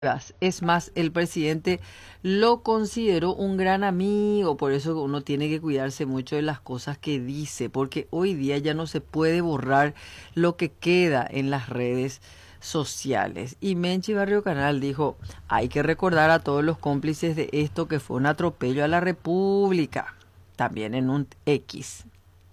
Es más, el presidente lo consideró un gran amigo, por eso uno tiene que cuidarse mucho de las cosas que dice, porque hoy día ya no se puede borrar lo que queda en las redes sociales. Y Menchi Barrio Canal dijo, hay que recordar a todos los cómplices de esto que fue un atropello a la República, también en un X.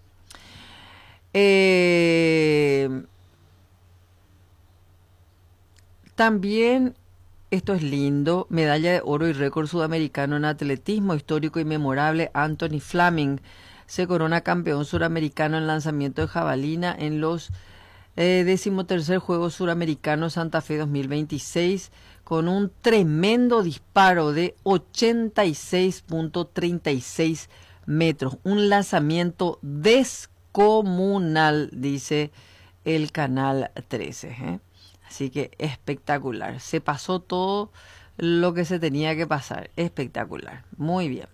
También esto es lindo, medalla de oro y récord sudamericano en atletismo, histórico y memorable. Anthony Fleming se corona campeón suramericano en lanzamiento de jabalina en los 13º Juegos Suramericanos Santa Fe 2026 con un tremendo disparo de 86.36 metros. Un lanzamiento descomunal, dice el Canal 13. Así que espectacular. Se pasó todo lo que se tenía que pasar. Espectacular. Muy bien.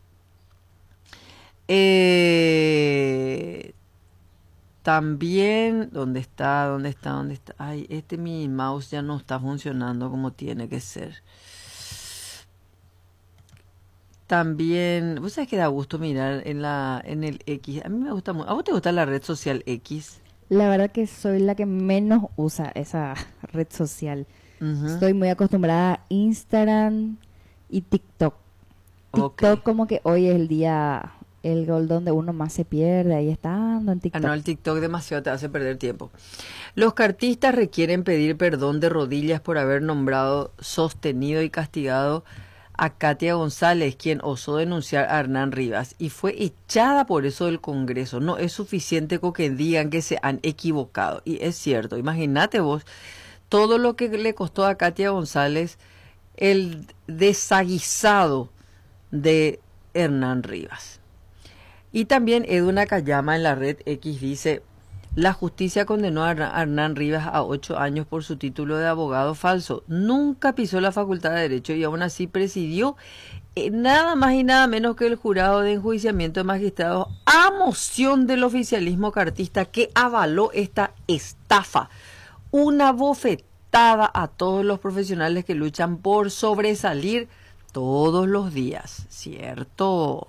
También, ¿dónde está? ¿Dónde está? ¿Dónde está? Ay, mi mouse ya no está funcionando como tiene que ser. También, ¿vos sabés que da gusto mirar en el X? A mí me gusta mucho. ¿A vos te gusta la red social X? La verdad que soy la que menos usa esa red social. Uh-huh. Estoy muy acostumbrada a Instagram y TikTok. TikTok Okay. como que hoy es el día, el gol donde uno más se pierde, ahí estando en Ah, no, TikTok. el TikTok demasiado te hace perder tiempo. Los cartistas requieren pedir perdón de rodillas por haber nombrado, sostenido y castigado a Katia González, quien osó denunciar a Hernán Rivas y fue echada por eso del Congreso. No es suficiente con que digan que se han equivocado. Y es cierto, imagínate vos todo lo que le costó a Katia González el desaguisado de Hernán Rivas. Y también Edu Nakayama en la red X dice, la justicia condenó a Hernán Rivas a 8 años por su título de abogado falso. Nunca pisó la Facultad de Derecho y aún así presidió nada más y nada menos que el jurado de enjuiciamiento de magistrados a moción del oficialismo cartista que avaló esta estafa. Una bofetada a todos los profesionales que luchan por sobresalir todos los días, ¿cierto?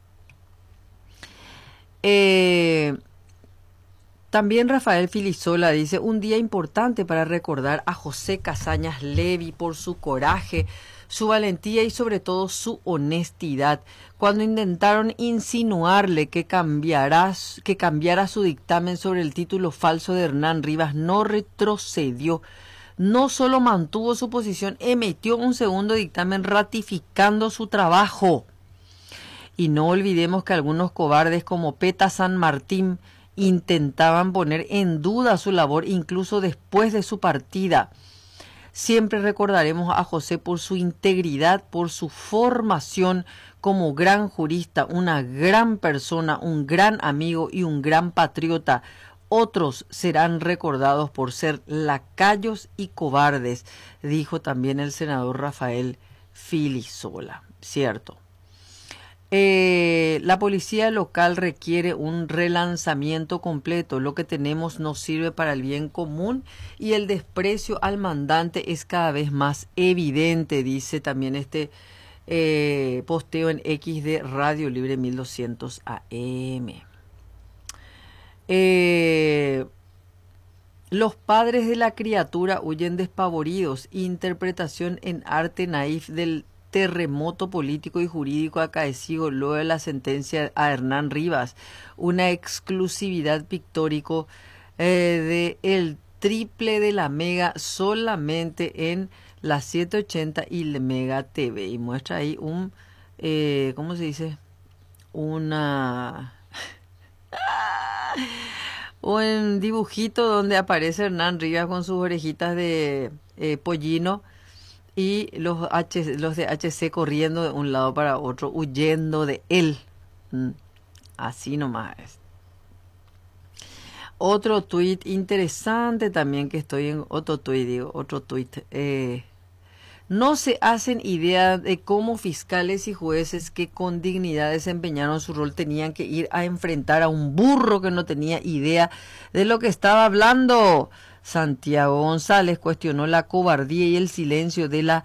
También Rafael Filisola dice, un día importante para recordar a José Casañas Levy por su coraje, su valentía y sobre todo su honestidad. Cuando intentaron insinuarle que cambiara su dictamen sobre el título falso de Hernán Rivas, no retrocedió. No solo mantuvo su posición, emitió un segundo dictamen ratificando su trabajo. Y no olvidemos que algunos cobardes como Peta San Martín intentaban poner en duda su labor incluso después de su partida. Siempre recordaremos a José por su integridad, por su formación como gran jurista, una gran persona, un gran amigo y un gran patriota. Otros serán recordados por ser lacayos y cobardes, dijo también el senador Rafael Filisola. Cierto. La policía local requiere un relanzamiento completo. Lo que tenemos no sirve para el bien común y el desprecio al mandante es cada vez más evidente, dice también este posteo en X de Radio Libre 1200 AM. Los padres de la criatura huyen despavoridos. Interpretación en arte naif del terremoto político y jurídico acaecido luego de la sentencia a Hernán Rivas, una exclusividad pictórico de el triple de la Mega solamente en la 780 y la Mega TV, y muestra ahí un ¿cómo se dice? Una un dibujito donde aparece Hernán Rivas con sus orejitas de pollino y los de HC corriendo de un lado para otro, huyendo de él. Así nomás es. Otro tuit interesante también que estoy en otro tuit, No se hacen idea de cómo fiscales y jueces que con dignidad desempeñaron su rol tenían que ir a enfrentar a un burro que no tenía idea de lo que estaba hablando. Santiago González cuestionó la cobardía y el silencio de la